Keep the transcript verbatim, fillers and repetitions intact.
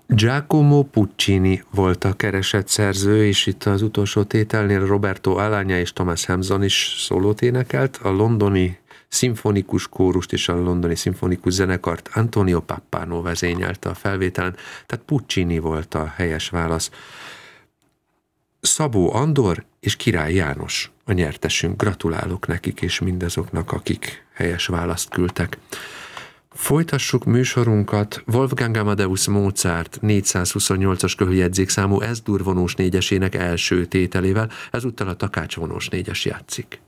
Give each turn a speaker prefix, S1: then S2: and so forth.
S1: Giacomo Puccini volt a keresett szerző, és itt az utolsó tételnél Roberto Alagna és Thomas Hampson is szólót énekelt. A londoni szimfonikus kórust és a londoni szimfonikus zenekart Antonio Pappano vezényelte a felvételen, tehát Puccini volt a helyes válasz. Szabó Andor és Király János a nyertesünk. Gratulálok nekik és mindazoknak, akik helyes választ küldtek. Folytassuk műsorunkat Wolfgang Amadeus Mozart négyszázhuszonnyolcas köhöljegyzékszámú S-dur vonós négyesének első tételével, ezúttal a takács vonós négyes játszik.